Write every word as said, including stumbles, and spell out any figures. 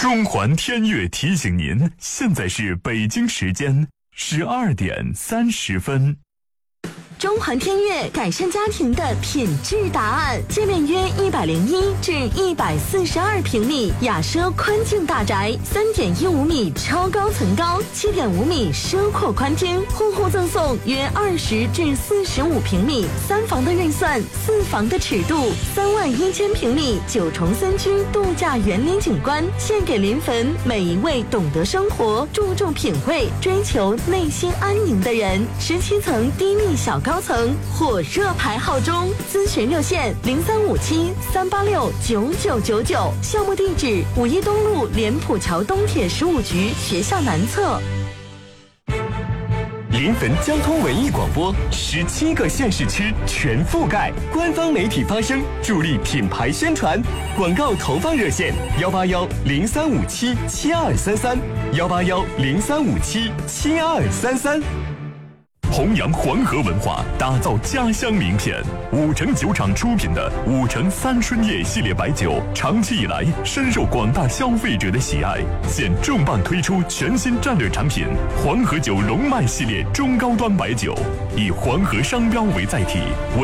中环天悦提醒您，现在是北京时间十二点三十分。 中环天悦改善家庭的品质答案，界面约一百零一至一百四十二平米，雅奢宽净大宅，三点一五米超高层高，七点五米奢阔宽厅，户户赠送约二十至四十五平米，三房的预算，四房的尺度，三万一千平米九重三居度假园林景观，献给临汾每一位懂得生活、注重品味、追求内心安宁的人。十七层低密小高。高层火热排号中，咨询热线零三五七三八六九九九九，项目地址五一东路莲浦桥东铁十五局学校南侧。 临汾交通文艺广播，十七个县市区全覆盖，官方媒体发声，助力品牌宣传。广告投放热线幺八幺零三五七七二三三幺八幺零三五七七二三三。 弘扬黄河文化，打造家乡名片。五城酒厂出品的五城三春夜系列白酒，长期以来深受广大消费者的喜爱。现重磅推出全新战略产品——黄河酒龙脉系列中高端白酒，以黄河商标为载体。